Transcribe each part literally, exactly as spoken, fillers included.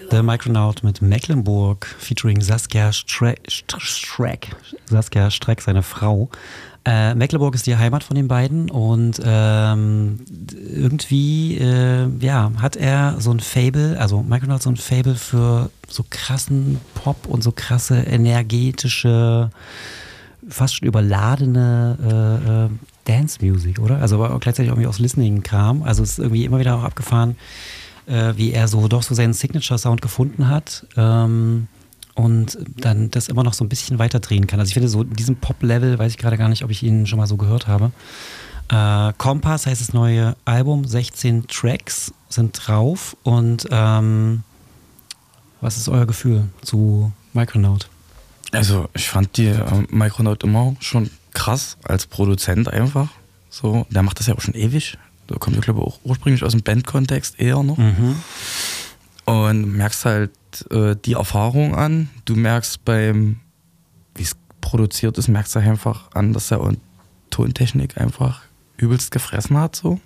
The Micronaut mit Mecklenburg featuring Saskia Streck, Streck, Saskia Streck, seine Frau. Äh, Mecklenburg ist die Heimat von den beiden und ähm, irgendwie äh, ja, hat er so ein Fable, also Micronaut so ein Fable für so krassen Pop und so krasse, energetische, fast schon überladene äh, äh, Dance-Music, oder? Also aber gleichzeitig irgendwie aus Listening-Kram. Also es ist irgendwie immer wieder auch abgefahren, äh, wie er so doch so seinen Signature-Sound gefunden hat ähm, und dann das immer noch so ein bisschen weiterdrehen kann. Also ich finde so in diesem Pop-Level, weiß ich gerade gar nicht, ob ich ihn schon mal so gehört habe. Äh, Kompass heißt das neue Album, sechzehn Tracks sind drauf und ähm, was ist euer Gefühl zu Micronaut? Also ich fand die äh, Micronaut immer schon krass als Produzent einfach. So, der macht das ja auch schon ewig. Da kommt ja, glaube ich, auch ursprünglich aus dem Bandkontext eher noch. Mhm. Und merkst halt äh, die Erfahrung an. Du merkst beim, wie es produziert ist, merkst du einfach an, dass er und Tontechnik einfach übelst gefressen hat. So.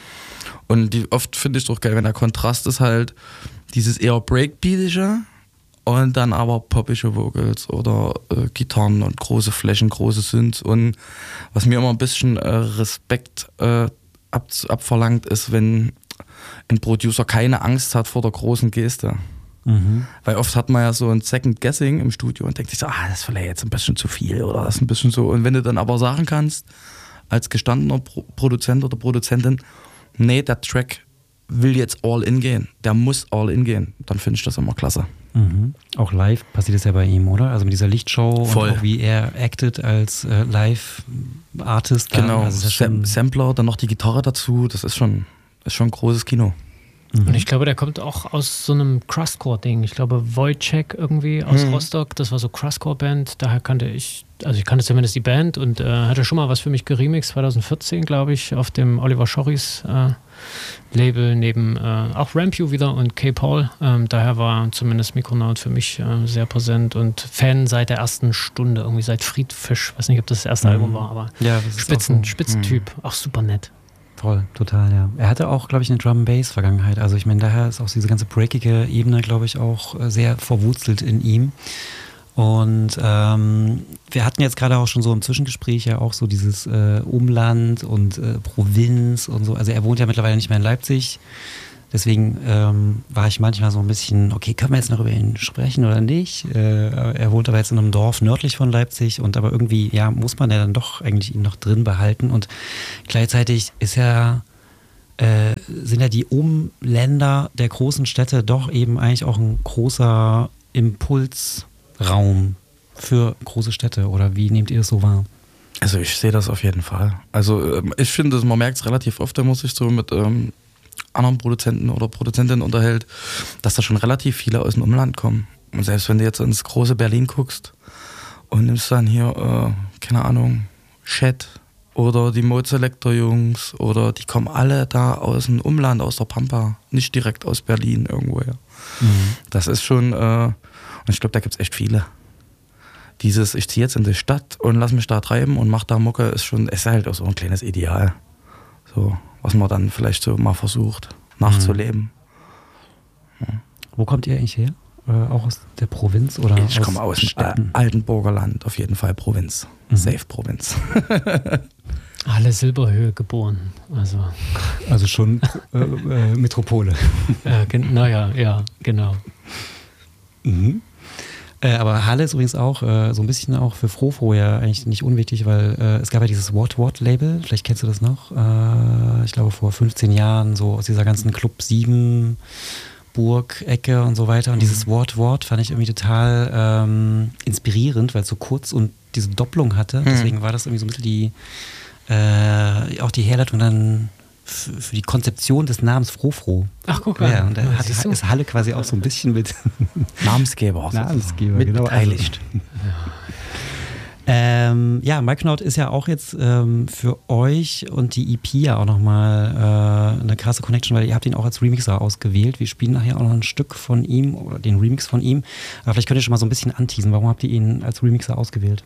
Und die, oft finde ich doch geil, wenn der Kontrast ist halt dieses eher Breakbeatische und dann aber poppische Vocals oder äh, Gitarren und große Flächen, große Synths. Und was mir immer ein bisschen äh, Respekt äh, ab, abverlangt, ist, wenn ein Producer keine Angst hat vor der großen Geste. Mhm. Weil oft hat man ja so ein Second Guessing im Studio und denkt sich so, ah, das ist vielleicht jetzt ein bisschen zu viel oder das ist ein bisschen so. Und wenn du dann aber sagen kannst, als gestandener Pro- Produzent oder Produzentin, nee, der Track will jetzt all in gehen, der muss all in gehen, dann finde ich das immer klasse. Mhm. Auch live passiert es ja bei ihm, oder? Also mit dieser Lichtshow Voll. Und auch wie er acted als äh, Live-Artist. Genau, also ja Sam- Sampler, dann noch die Gitarre dazu, das ist schon, ist schon ein großes Kino. Mhm. Und ich glaube, der kommt auch aus so einem Crustcore-Ding. Ich glaube, Wojciech irgendwie aus mhm. Rostock, das war so Crustcore-Band, daher kannte ich, also ich kannte zumindest die Band und äh, hatte schon mal was für mich geremixed, zwanzig vierzehn, glaube ich, auf dem Oliver Schorris äh, Label, neben äh, auch Rampue wieder und K-Paul. Ähm, daher war zumindest Micronaut für mich äh, sehr präsent und Fan seit der ersten Stunde, irgendwie seit Friedfisch, weiß nicht, ob das das erste mhm. Album war, aber ja, das Spitzen, ist auch, Spitzentyp, mhm. auch super nett. Voll, total, ja. Er hatte auch, glaube ich, eine Drum-Bass-Vergangenheit. Also ich meine, daher ist auch diese ganze breakige Ebene, glaube ich, auch sehr verwurzelt in ihm. Und ähm, wir hatten jetzt gerade auch schon so im Zwischengespräch ja auch so dieses äh, Umland und äh, Provinz und so. Also er wohnt ja mittlerweile nicht mehr in Leipzig. Deswegen ähm, war ich manchmal so ein bisschen, okay, können wir jetzt noch über ihn sprechen oder nicht? Äh, er wohnt aber jetzt in einem Dorf nördlich von Leipzig und aber irgendwie, ja, muss man ja dann doch eigentlich ihn noch drin behalten. Und gleichzeitig ist ja, äh, sind ja die Umländer der großen Städte doch eben eigentlich auch ein großer Impulsraum für große Städte. Oder wie nehmt ihr es so wahr? Also ich sehe das auf jeden Fall. Also ich finde, man merkt es relativ oft, wenn man sich so mit ähm, anderen Produzenten oder Produzentinnen unterhält, dass da schon relativ viele aus dem Umland kommen. Und selbst wenn du jetzt ins große Berlin guckst und nimmst dann hier, äh, keine Ahnung, Chet oder die Mode Selector Jungs oder die kommen alle da aus dem Umland, aus der Pampa, nicht direkt aus Berlin irgendwoher. Mhm. Das ist schon, äh, und ich glaube, da gibt es echt viele. Dieses, ich ziehe jetzt in die Stadt und lass mich da treiben und mach da Mucke, ist schon, ist halt auch so ein kleines Ideal. So, was man dann vielleicht so mal versucht nachzuleben. Mhm. Ja. Wo kommt ihr eigentlich her? Äh, auch aus der Provinz oder ich komme aus dem Altenburger Land, auf jeden Fall Provinz. Mhm. Safe Provinz. Alle Silberhöhe geboren. Also, also schon äh, äh, Metropole. Ja, gen- naja, ja, genau. Mhm. Äh, aber Halle ist übrigens auch äh, so ein bisschen auch für Frofro ja eigentlich nicht unwichtig, weil äh, es gab ja dieses What-What-Label, vielleicht kennst du das noch, äh, ich glaube vor fünfzehn Jahren, so aus dieser ganzen Club sieben Burg-Ecke und so weiter. Und mhm. dieses What-What fand ich irgendwie total ähm, inspirierend, weil es so kurz und diese Doppelung hatte. Mhm. Deswegen war das irgendwie so ein bisschen die, äh, auch die Herleitung dann für, für die Konzeption des Namens Frofro. Ach, guck mal. Ja, und da hat, ist Halle quasi auch so ein bisschen mit Namensgeber. Namensgeber, mit genau. beteiligt. Also, ähm, ja, Micronaut ist ja auch jetzt ähm, für euch und die E P ja auch nochmal äh, eine krasse Connection, weil ihr habt ihn auch als Remixer ausgewählt. Wir spielen nachher auch noch ein Stück von ihm oder den Remix von ihm. Aber vielleicht könnt ihr schon mal so ein bisschen anteasen. Warum habt ihr ihn als Remixer ausgewählt?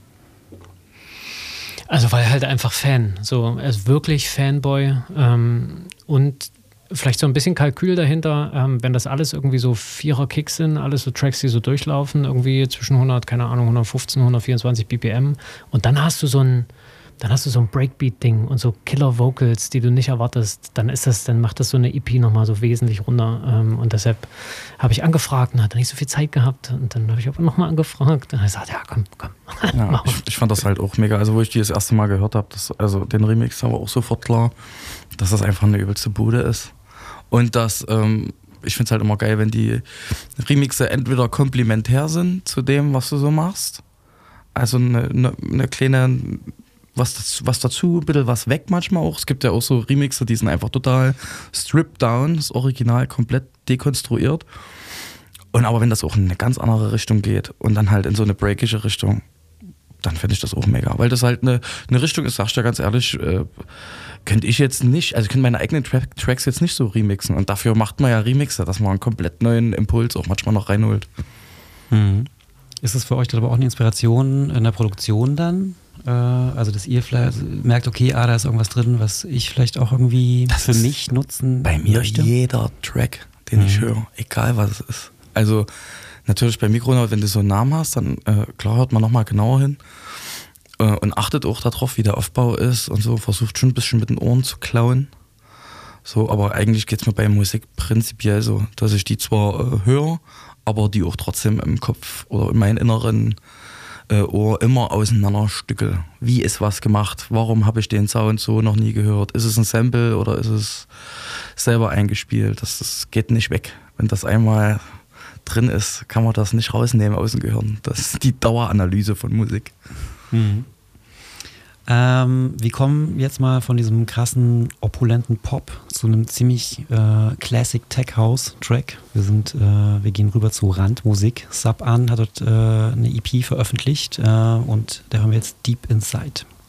Also weil er halt einfach Fan, so er ist wirklich Fanboy ähm, und vielleicht so ein bisschen Kalkül dahinter, ähm, wenn das alles irgendwie so Vierer-Kicks sind, alles so Tracks, die so durchlaufen, irgendwie zwischen hundert, keine Ahnung, hundertfünfzehn, hundertvierundzwanzig B P M und dann hast du so ein Dann hast du so ein Breakbeat-Ding und so Killer-Vocals, die du nicht erwartest. Dann ist das, dann macht das so eine E P nochmal so wesentlich runter. Und deshalb habe ich angefragt und hatte nicht so viel Zeit gehabt. Und dann habe ich aber nochmal angefragt. Und er sagt, ja, komm, komm. Ja, ich, ich fand das halt auch mega. Also, wo ich die das erste Mal gehört habe, also den Remix, war auch sofort klar, dass das einfach eine übelste Bude ist. Und dass, ähm, ich finde es halt immer geil, wenn die Remixe entweder komplementär sind zu dem, was du so machst. Also eine, eine, eine kleine. Was, das, was dazu, ein bisschen was weg manchmal auch. Es gibt ja auch so Remixe, die sind einfach total stripped down, das Original komplett dekonstruiert. Und aber wenn das auch in eine ganz andere Richtung geht und dann halt in so eine breakige Richtung, dann finde ich das auch mega. Weil das halt eine, eine Richtung ist, sag ich dir ganz ehrlich, äh, könnte ich jetzt nicht, also ich könnte meine eigenen Tra- Tracks jetzt nicht so remixen. Und dafür macht man ja Remixe, dass man einen komplett neuen Impuls auch manchmal noch reinholt. Mhm. Ist es für euch dann aber auch eine Inspiration in der Produktion dann? Also, dass ihr vielleicht merkt, okay, ah, da ist irgendwas drin, was ich vielleicht auch irgendwie das für mich nutzen bei mir möchte? Jeder Track, den mhm. ich höre, egal was es ist. Also, natürlich bei Mikronaut, wenn du so einen Namen hast, dann äh, klar hört man nochmal genauer hin äh, und achtet auch darauf, wie der Aufbau ist und so, versucht schon ein bisschen mit den Ohren zu klauen. So, aber eigentlich geht es mir bei Musik prinzipiell so, dass ich die zwar äh, höre, aber die auch trotzdem im Kopf oder in meinen inneren Ohr immer auseinanderstückel. Wie ist was gemacht? Warum habe ich den Sound so noch nie gehört? Ist es ein Sample oder ist es selber eingespielt? Das, das geht nicht weg. Wenn das einmal drin ist, kann man das nicht rausnehmen aus dem Gehirn. Das ist die Daueranalyse von Musik. Mhm. Ähm, wir kommen jetzt mal von diesem krassen, opulenten Pop zu einem ziemlich äh, Classic Tech House Track. Wir sind, äh, wir gehen rüber zu Randmusik. Sub An hat dort äh, eine E P veröffentlicht äh, und da hören wir jetzt Deep Inside.